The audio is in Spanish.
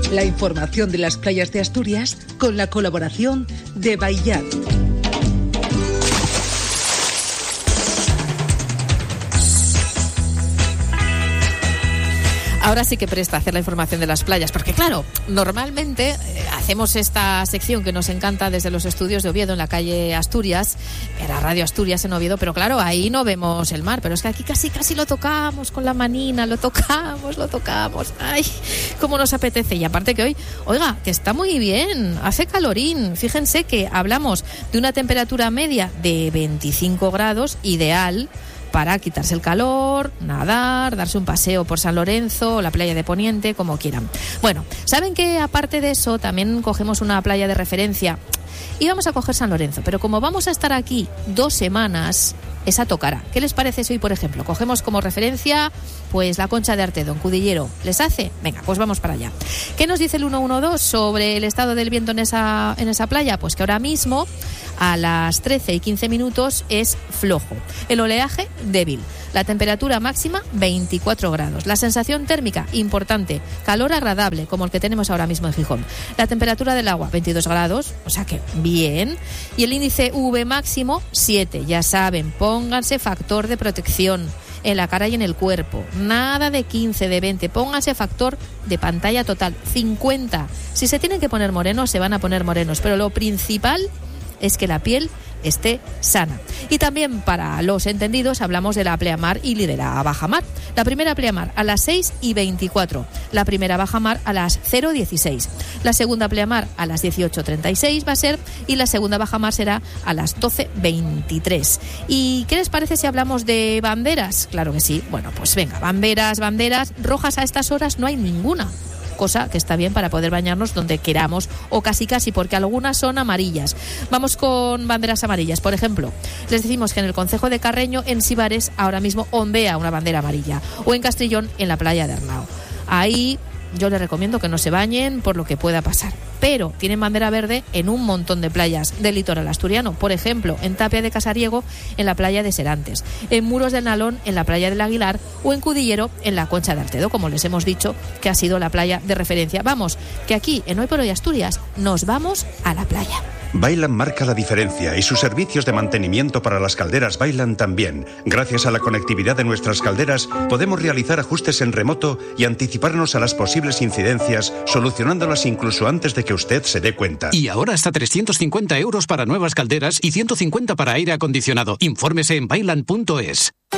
La información de las playas de Asturias con la colaboración de Baillat. Ahora sí que presta hacer la información de las playas, porque claro, normalmente hacemos esta sección que nos encanta desde los estudios de Oviedo, en la calle Asturias, era Radio Asturias en Oviedo, pero claro, ahí no vemos el mar, pero es que aquí casi lo tocamos con la manina, lo tocamos, ay, cómo nos apetece. Y aparte que hoy, oiga, que está muy bien, hace calorín, fíjense que hablamos de una temperatura media de 25 grados, ideal para quitarse el calor, nadar, darse un paseo por San Lorenzo, la playa de Poniente, como quieran. Bueno, ¿saben que aparte de eso también cogemos una playa de referencia? Y vamos a coger San Lorenzo, pero como vamos a estar aquí 2 semanas, esa tocará. ¿Qué les parece si hoy, por ejemplo, cogemos como referencia pues la Concha de Artedo, en Cudillero? ¿Les hace? Venga, pues vamos para allá. ¿Qué nos dice el 112 sobre el estado del viento en esa playa? Pues que ahora mismo a las 13:15 es flojo. El oleaje débil. La temperatura máxima 24 grados. La sensación térmica importante. Calor agradable, como el que tenemos ahora mismo en Gijón. La temperatura del agua 22 grados, o sea que bien. Y el índice UV máximo 7. Ya saben, pónganse factor de protección en la cara y en el cuerpo. Nada de 15, de 20. Pónganse factor de pantalla total 50. Si se tienen que poner morenos, se van a poner morenos. Pero lo principal es que la piel esté sana. Y también para los entendidos hablamos de la pleamar y de la bajamar. La primera pleamar a las 6:24, la primera bajamar a las 0:16, la segunda pleamar a las 18:36 va a ser, y la segunda bajamar será a las 12:23. ¿Y qué les parece si hablamos de banderas? Claro que sí. Bueno, pues venga, banderas rojas a estas horas no hay ninguna, cosa que está bien para poder bañarnos donde queramos, o casi, porque algunas son amarillas. Vamos con banderas amarillas. Por ejemplo, les decimos que en el concejo de Carreño, en Sibares, ahora mismo ondea una bandera amarilla, o en Castrillón, en la playa de Arnao. Ahí yo les recomiendo que no se bañen por lo que pueda pasar. Pero tienen bandera verde en un montón de playas del litoral asturiano. Por ejemplo, en Tapia de Casariego, en la playa de Serantes, en Muros del Nalón, en la playa del Aguilar, o en Cudillero, en la Concha de Artedo, como les hemos dicho, que ha sido la playa de referencia. Vamos, que aquí, en Hoy por Hoy Asturias, nos vamos a la playa. Vaillant marca la diferencia y sus servicios de mantenimiento para las calderas Vaillant también. Gracias a la conectividad de nuestras calderas, podemos realizar ajustes en remoto y anticiparnos a las posibles incidencias, solucionándolas incluso antes de que usted se dé cuenta. Y ahora hasta 350 euros para nuevas calderas y 150 para aire acondicionado. Infórmese en vaillant.es.